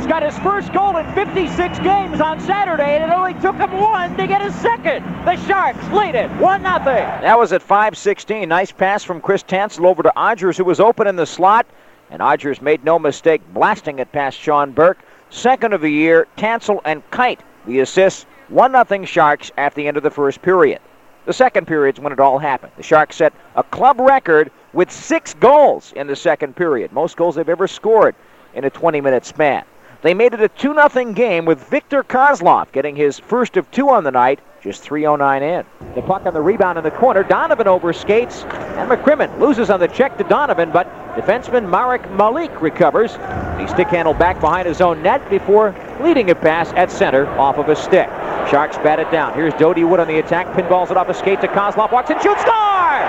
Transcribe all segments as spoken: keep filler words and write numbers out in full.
got his first goal in fifty-six games on Saturday, and it only took him one to get his second. The Sharks lead it one nothing. That was at five sixteen. Nice pass from Chris Tansel over to Odgers, who was open in the slot. And Odgers made no mistake blasting it past Sean Burke. Second of the year, Tansel and Kite, the assists. one nothing Sharks at the end of the first period. The second period's when it all happened. The Sharks set a club record with six goals in the second period. Most goals they've ever scored in a twenty-minute span. They made it a two nothing game with Viktor Kozlov getting his first of two on the night, just three oh nine in. The puck on the rebound in the corner. Donovan overskates, and McCrimmon loses on the check to Donovan, but defenseman Marek Malik recovers. He stick-handled back behind his own net before leading a pass at center off of a stick. Sharks bat it down. Here's Dodie Wood on the attack. Pinballs it off a skate to Kozlov. Walks in, shoots, score!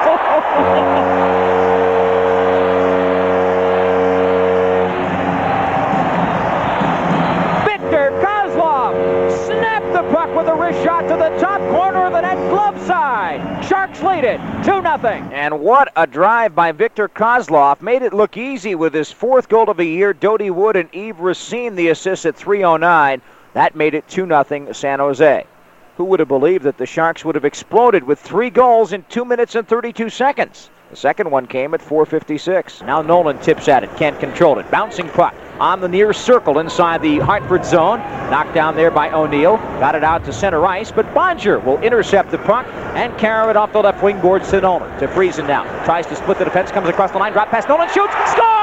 Viktor Kozlov snapped the puck with a wrist shot to the top corner of the net, glove side. Sharks lead it two nothing. And what a drive by Viktor Kozlov. Made it look easy with his fourth goal of the year. Dodie Wood and Yves Racine the assist at three oh nine. That made it two nothing San Jose. Who would have believed that the Sharks would have exploded with three goals in two minutes and thirty-two seconds? The second one came at four fifty-six. Now Nolan tips at it, can't control it. Bouncing puck on the near circle inside the Hartford zone. Knocked down there by O'Neill. Got it out to center ice, but Bonger will intercept the puck and carry it off the left wing boards to Nolan. To Friesen now. Tries to split the defense, comes across the line, drop pass, Nolan shoots, score!